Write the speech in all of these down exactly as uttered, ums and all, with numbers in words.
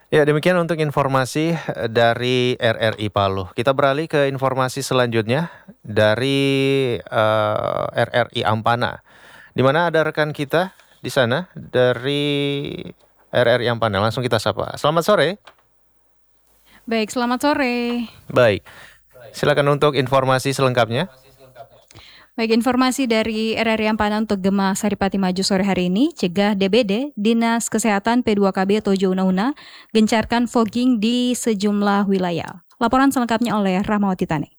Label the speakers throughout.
Speaker 1: Ya, demikian untuk informasi dari R R I Palu. Kita beralih ke informasi selanjutnya dari uh, R R I Ampana, di mana ada rekan kita di sana dari R R I Ampana. Langsung kita sapa. Selamat sore.
Speaker 2: Baik, selamat sore.
Speaker 1: Baik, silakan untuk informasi selengkapnya.
Speaker 2: Baik, informasi dari R R I Ampana untuk Gema Saripati Maju sore hari ini, cegah D B D, Dinas Kesehatan P dua K B Tojo Una-Una, gencarkan fogging di sejumlah wilayah. Laporan selengkapnya oleh Rahmawati Tane.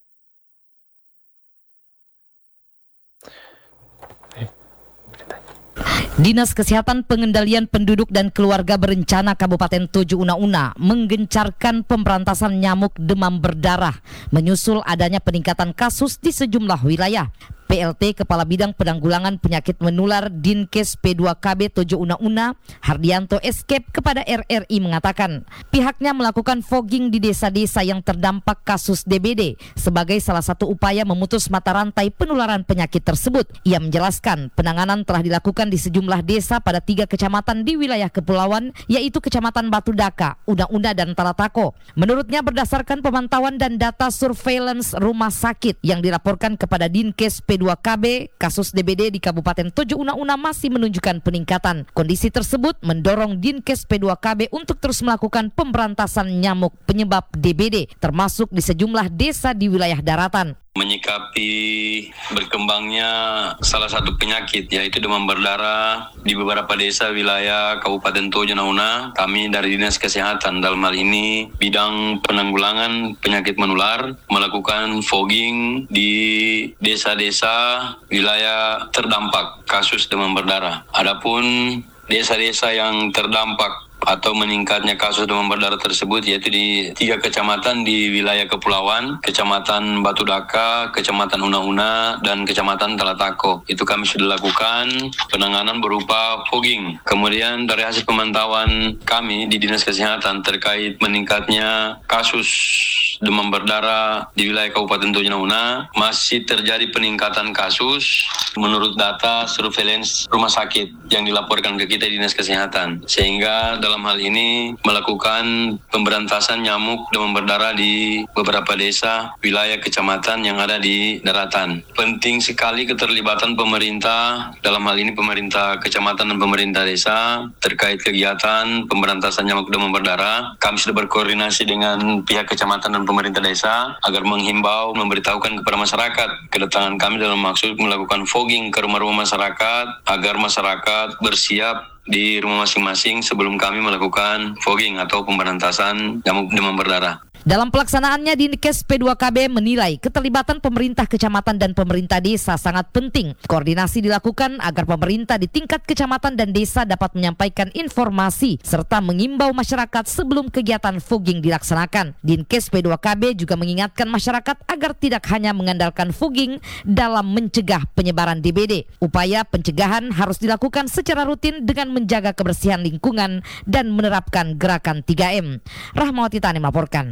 Speaker 3: Dinas Kesehatan Pengendalian Penduduk dan Keluarga Berencana Kabupaten Tojo Una-Una menggencarkan pemberantasan nyamuk demam berdarah menyusul adanya peningkatan kasus di sejumlah wilayah. P L T Kepala Bidang Penanggulangan Penyakit Menular Dinkes P dua K B Tojo Una-Una, Hardianto Escape kepada R R I mengatakan, pihaknya melakukan fogging di desa-desa yang terdampak kasus D B D sebagai salah satu upaya memutus mata rantai penularan penyakit tersebut. Ia menjelaskan penanganan telah dilakukan di sejumlah desa pada tiga kecamatan di wilayah kepulauan, yaitu Kecamatan Batu Daka, Una-Una, dan Talatako. Menurutnya berdasarkan pemantauan dan data surveillance rumah sakit yang dilaporkan kepada Dinkes P dua K B, kasus D B D di Kabupaten Tojo Una-Una masih menunjukkan peningkatan. Kondisi tersebut mendorong Dinkes P dua K B untuk terus melakukan pemberantasan nyamuk penyebab D B D, termasuk di sejumlah desa di wilayah daratan.
Speaker 4: Menyikapi berkembangnya salah satu penyakit yaitu demam berdarah di beberapa desa wilayah Kabupaten Tojo Una-Una, kami dari Dinas Kesehatan dalam hal ini bidang penanggulangan penyakit menular melakukan fogging di desa-desa wilayah terdampak kasus demam berdarah. Adapun desa-desa yang terdampak atau meningkatnya kasus demam berdarah tersebut yaitu di tiga kecamatan di wilayah kepulauan, Kecamatan Batu Daka, Kecamatan Una-Una, dan Kecamatan Talatako. Itu kami sudah lakukan penanganan berupa fogging. Kemudian dari hasil pemantauan kami di Dinas Kesehatan terkait meningkatnya kasus demam berdarah di wilayah Kabupaten Tojo Una-Una, masih terjadi peningkatan kasus menurut data surveillance rumah sakit yang dilaporkan ke kita di Dinas Kesehatan. Sehingga dalam hal ini melakukan pemberantasan nyamuk demam berdarah di beberapa desa wilayah kecamatan yang ada di daratan. Penting sekali keterlibatan pemerintah, dalam hal ini pemerintah kecamatan dan pemerintah desa terkait kegiatan pemberantasan nyamuk demam berdarah. Kami sudah berkoordinasi dengan pihak kecamatan dan pemerintah desa agar menghimbau, memberitahukan kepada masyarakat kedatangan kami dalam maksud melakukan fogging ke rumah-rumah masyarakat agar masyarakat bersiap di rumah masing-masing sebelum kami melakukan fogging atau pemberantasan nyamuk demam berdarah.
Speaker 3: Dalam pelaksanaannya, Dinkes P dua K B menilai keterlibatan pemerintah kecamatan dan pemerintah desa sangat penting. Koordinasi dilakukan agar pemerintah di tingkat kecamatan dan desa dapat menyampaikan informasi serta mengimbau masyarakat sebelum kegiatan fogging dilaksanakan. Dinkes P dua K B juga mengingatkan masyarakat agar tidak hanya mengandalkan fogging dalam mencegah penyebaran D B D. Upaya pencegahan harus dilakukan secara rutin dengan menjaga kebersihan lingkungan dan menerapkan gerakan tiga M. Rahmawati Tani melaporkan.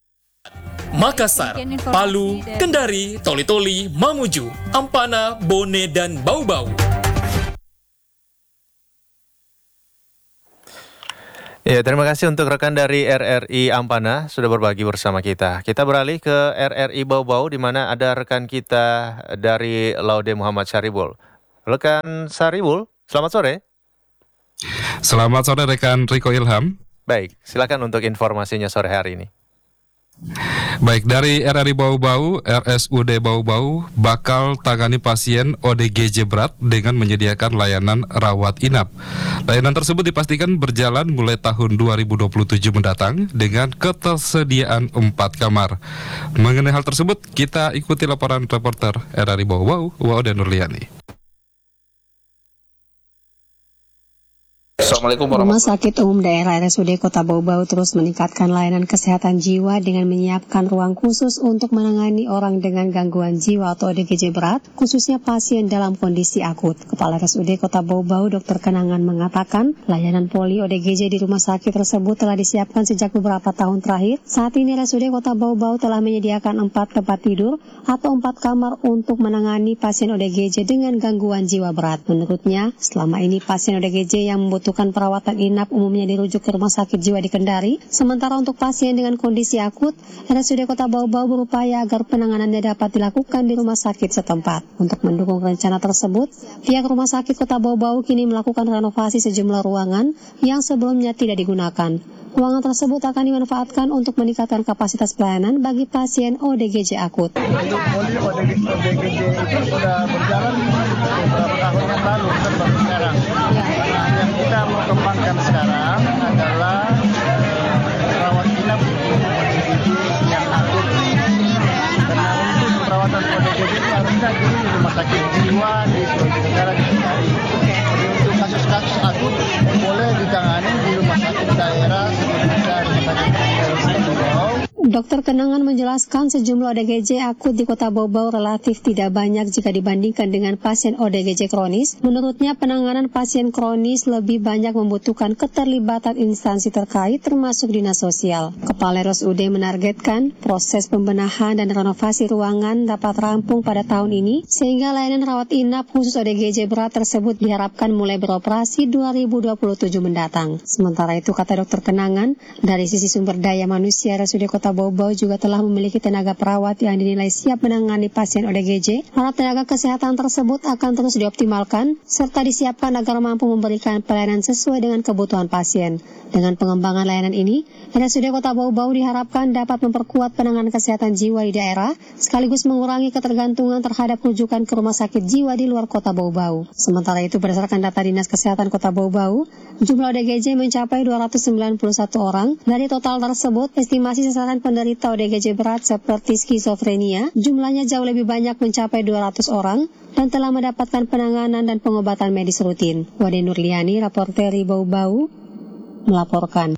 Speaker 5: Makassar, Palu, Kendari, Toli-Toli, Mamuju, Ampana, Bone, dan Bau-Bau.
Speaker 1: Ya, terima kasih untuk rekan dari R R I Ampana sudah berbagi bersama kita. Kita beralih ke R R I Bau-Bau di mana ada rekan kita dari Laude Muhammad Syaribul. Rekan Syaribul, selamat sore.
Speaker 6: Selamat sore rekan Riko Ilham.
Speaker 1: Baik, silakan untuk informasinya sore hari ini.
Speaker 6: Baik, dari R R I Bau-Bau, R S U D Bau-Bau bakal tangani pasien O D G J berat dengan menyediakan layanan rawat inap. Layanan tersebut dipastikan berjalan mulai tahun dua ribu dua puluh tujuh mendatang dengan ketersediaan empat kamar. Mengenai hal tersebut, kita ikuti laporan reporter R R I Bau-Bau, Wauda Nurliani.
Speaker 7: Assalamualaikum warahmatullahi wabarakatuh. Rumah Sakit Umum Daerah R S U D Kota Bau-Bau terus meningkatkan layanan kesehatan jiwa dengan menyiapkan ruang khusus untuk menangani orang dengan gangguan jiwa atau O D G J berat, khususnya pasien dalam kondisi akut. Kepala R S U D Kota Bau-Bau, Dokter Kenangan, mengatakan layanan poli O D G J di rumah sakit tersebut telah disiapkan sejak beberapa tahun terakhir. Saat ini R S U D Kota Bau-Bau telah menyediakan empat tempat tidur atau empat kamar untuk menangani pasien O D G J dengan gangguan jiwa berat. Menurutnya, selama ini pasien O D G J yang membutuhkan membutuhkan perawatan inap umumnya dirujuk ke rumah sakit jiwa di Kendari. Sementara untuk pasien dengan kondisi akut, R S U D Kota Bau-Bau berupaya agar penanganannya dapat dilakukan di rumah sakit setempat. Untuk mendukung rencana tersebut, pihak rumah sakit Kota Bau-Bau kini melakukan renovasi sejumlah ruangan yang sebelumnya tidak digunakan. Ruangan tersebut akan dimanfaatkan untuk meningkatkan kapasitas pelayanan bagi pasien O D G J akut.
Speaker 8: Untuk poli O D G J itu sudah berjalan beberapa tahun yang lalu, bukan baru sekarang. Nah, yang kita mau kembangkan sekarang adalah eh, rawat inap O D G J yang akut. Karena untuk perawatan O D G J ini harusnya di rumah sakit jiwa di Sulawesi Tenggara di Kendari. Jadi untuk kasus-kasus akut boleh ditangani di rumah sakit daerah seperti rumah sakit daerah.
Speaker 7: Dokter Kenangan menjelaskan sejumlah O D G J akut di Kota Bau-Bau relatif tidak banyak jika dibandingkan dengan pasien O D G J kronis. Menurutnya penanganan pasien kronis lebih banyak membutuhkan keterlibatan instansi terkait termasuk dinas sosial. Kepala R S U D menargetkan proses pembenahan dan renovasi ruangan dapat rampung pada tahun ini sehingga layanan rawat inap khusus O D G J berat tersebut diharapkan mulai beroperasi dua ribu dua puluh tujuh mendatang. Sementara itu kata Dokter Kenangan, dari sisi sumber daya manusia R S U D Kota Bau-Bau juga telah memiliki tenaga perawat yang dinilai siap menangani pasien O D G J. Harap tenaga kesehatan tersebut akan terus dioptimalkan serta disiapkan agar mampu memberikan pelayanan sesuai dengan kebutuhan pasien. Dengan pengembangan layanan ini, R S U D Kota Bau-Bau diharapkan dapat memperkuat penanganan kesehatan jiwa di daerah sekaligus mengurangi ketergantungan terhadap rujukan ke rumah sakit jiwa di luar Kota Bau-Bau. Sementara itu berdasarkan data Dinas Kesehatan Kota Bau-Bau, jumlah O D G J mencapai dua ratus sembilan puluh satu orang. Dari total tersebut, estimasi sasaran penderita O D G J berat seperti skizofrenia jumlahnya jauh lebih banyak mencapai dua ratus orang dan telah mendapatkan penanganan dan pengobatan medis rutin. Wade Nurliani, Raporteri Bau-Bau, melaporkan.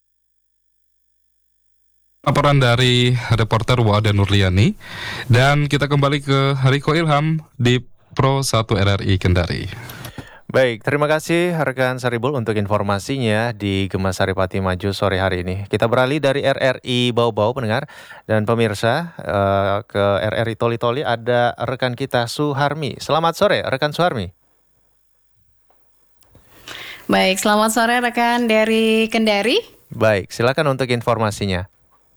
Speaker 6: Laporan dari reporter Wade Nurliani. Dan kita kembali ke Riko Ilham di Pro satu R R I Kendari.
Speaker 1: Baik, terima kasih rekan Saribul untuk informasinya di Gema Saripati Maju sore hari ini. Kita beralih dari R R I Bau-Bau pendengar dan pemirsa uh, ke R R I Toli-Toli ada rekan kita Suharmi. Selamat sore rekan Suharmi.
Speaker 9: Baik, selamat sore rekan dari Kendari.
Speaker 1: Baik, silakan untuk informasinya.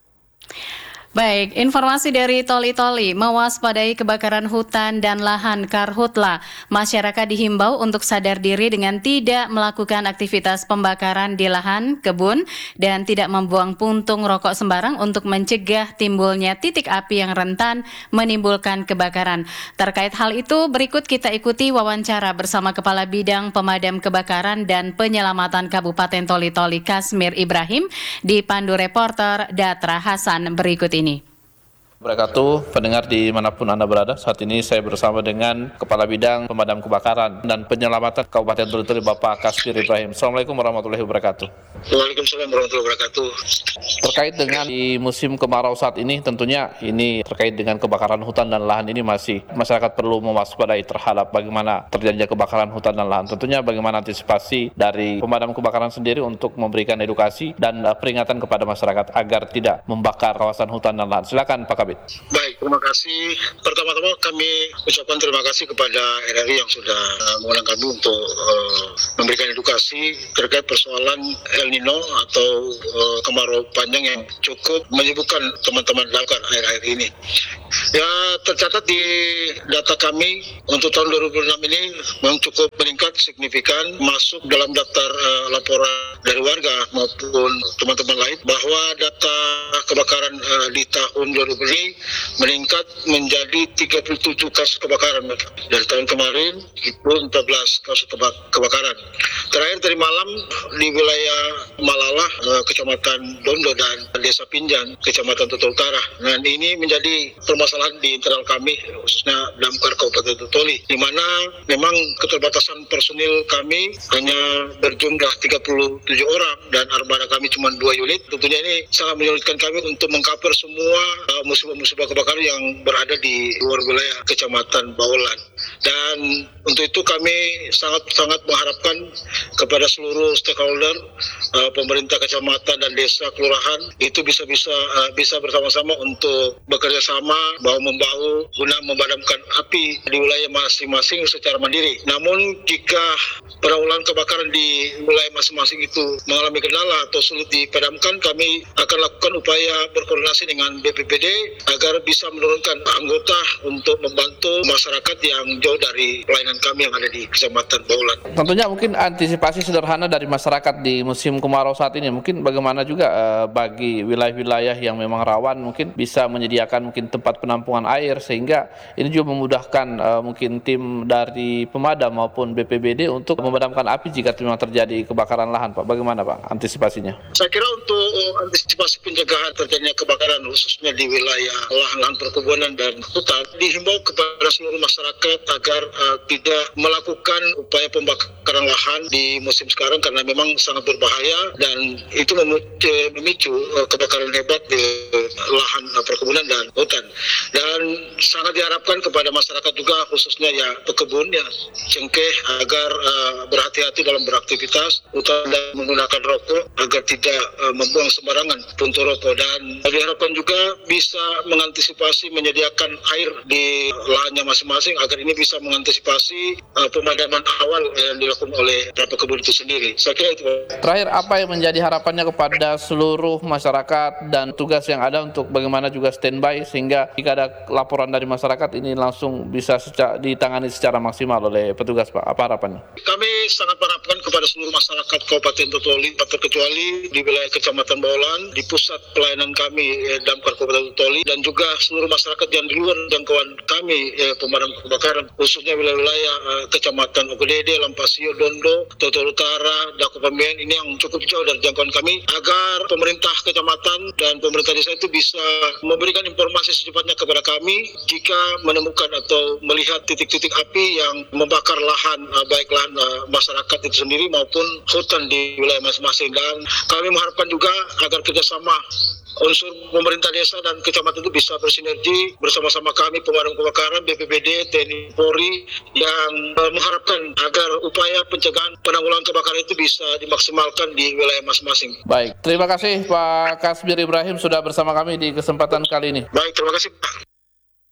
Speaker 9: Baik, informasi dari Toli-Toli, mewaspadai kebakaran hutan dan lahan Karhutla. Masyarakat dihimbau untuk sadar diri dengan tidak melakukan aktivitas pembakaran di lahan, kebun, dan tidak membuang puntung rokok sembarang untuk mencegah timbulnya titik api yang rentan menimbulkan kebakaran. Terkait hal itu, berikut kita ikuti wawancara bersama Kepala Bidang Pemadam Kebakaran dan Penyelamatan Kabupaten Toli-Toli Kasmir Ibrahim dipandu reporter Datra Hasan berikut ini.
Speaker 10: Wabarakatuh, pendengar dimanapun Anda berada. Saat ini saya bersama dengan Kepala Bidang Pemadam Kebakaran dan Penyelamatan Kabupaten Toli-Toli, Bapak Kasmir Ibrahim. Assalamualaikum warahmatullahi wabarakatuh.
Speaker 11: Waalaikumsalam warahmatullahi wabarakatuh.
Speaker 10: Terkait dengan di musim kemarau saat ini, tentunya ini terkait dengan kebakaran hutan dan lahan ini masih masyarakat perlu mewaspadai terhadap bagaimana terjadinya kebakaran hutan dan lahan. Tentunya bagaimana antisipasi dari pemadam kebakaran sendiri untuk memberikan edukasi dan uh, peringatan kepada masyarakat agar tidak membakar kawasan hutan dan lahan. Silakan Pak Kabit.
Speaker 11: Baik, terima kasih. Pertama-tama kami ucapkan terima kasih kepada R R I yang sudah uh, mengundang kami untuk uh, memberikan edukasi terkait persoalan El Nino atau uh, kemarau panjang yang cukup menyibukkan teman-teman dalam akhir-akhir ini. Ya, tercatat di data kami untuk tahun dua ribu enam ini memang cukup meningkat signifikan, masuk dalam daftar uh, laporan dari warga maupun teman-teman lain bahwa data kebakaran uh, di tahun dua ribu ini meningkat menjadi tiga puluh tujuh kasus kebakaran. Dari tahun kemarin itu empat belas kasus kebakaran. Terakhir dari malam di wilayah Malalah, Kecamatan Dondo dan Desa Pinjan, Kecamatan Toto Utara. Nah, ini menjadi permasalahan di internal kami, khususnya Damkar Kabupaten Toli, di mana memang keterbatasan personil kami hanya berjumlah tiga puluh tujuh orang dan armada kami cuma dua unit. Tentunya ini sangat menyulitkan kami untuk mengcover semua uh, musibah-musibah kebakaran yang berada di luar wilayah Kecamatan Baolan. Dan untuk itu kami sangat-sangat mengharapkan kepada seluruh stakeholder, uh, pemerintah kecamatan dan desa kelurahan itu bisa-bisa uh, bisa bersama-sama untuk bekerja sama bahu-membahu guna memadamkan api di wilayah masing-masing secara mandiri. Namun jika penanggulangan kebakaran di wilayah masing-masing itu mengalami kendala atau sulit dipadamkan, kami akan lakukan upaya berkoordinasi dengan B P B D agar bisa menurunkan anggota untuk membantu masyarakat yang jauh dari pelayanan kami yang ada di Kecamatan Baulan.
Speaker 10: Tentunya mungkin antisipasi sederhana dari masyarakat di musim kemarau saat ini, mungkin bagaimana juga eh, bagi wilayah-wilayah yang memang rawan mungkin bisa menyediakan mungkin tempat penampungan air, sehingga ini juga memudahkan eh, mungkin tim dari pemadam maupun B P B D untuk memadamkan api jika memang terjadi kebakaran lahan, Pak. Bagaimana, Pak, antisipasinya?
Speaker 11: Saya kira untuk antisipasi pencegahan terjadinya kebakaran khususnya di wilayah lahan-lahan perkebunan dan hutan, dihimbau kepada seluruh masyarakat agar uh, tidak melakukan upaya pembakaran lahan di musim sekarang karena memang sangat berbahaya dan itu memicu uh, kebakaran hebat di lahan uh, perkebunan dan hutan. Dan sangat diharapkan kepada masyarakat juga khususnya ya pekebun ya cengkeh agar uh, berhati-hati dalam beraktivitas, utama dan menggunakan rokok agar tidak uh, membuang sembarangan puntung rokok, dan diharapkan juga bisa mengantisipasi menyediakan air di lahannya masing-masing agar ini bisa mengantisipasi uh, pemadaman awal yang dilakukan oleh pekebun itu sendiri. Saya kira itu.
Speaker 10: Terakhir, apa yang menjadi harapannya kepada seluruh masyarakat dan tugas yang ada untuk bagaimana juga standby sehingga jika ada laporan dari masyarakat ini langsung bisa secara, ditangani secara maksimal oleh petugas, Pak? Apa harapannya?
Speaker 11: Kami sangat mengharapkan kepada seluruh masyarakat Kabupaten Totoli, tak terkecuali di wilayah Kecamatan Baulan, di pusat pelayanan kami eh, Damkar Kabupaten Totoli, dan juga seluruh masyarakat yang di luar jangkauan kami eh, pemadam kebakaran, khususnya wilayah-wilayah eh, Kecamatan Ogedede, Lampasio, Dondo, Totoli Utara, Dakopamen, ini yang cukup jauh dari jangkauan kami, agar pemerintah kecamatan dan pemerintah desa itu bisa memberikan informasi secepatnya kepada kami jika menemukan atau melihat titik-titik api yang membakar lahan, eh, baik lahan eh, masyarakat itu sendiri maupun hutan di wilayah masing-masing. Dan kami mengharapkan juga agar kerjasama unsur pemerintah desa dan kecamatan itu bisa bersinergi bersama-sama kami pemadam kebakaran, B P B D, T N I, Polri, yang uh, mengharapkan agar upaya pencegahan penanggulangan kebakaran itu bisa dimaksimalkan di wilayah masing-masing.
Speaker 10: Baik, terima kasih Pak Kasbir Ibrahim sudah bersama kami di kesempatan kali ini.
Speaker 11: Baik, terima kasih Pak.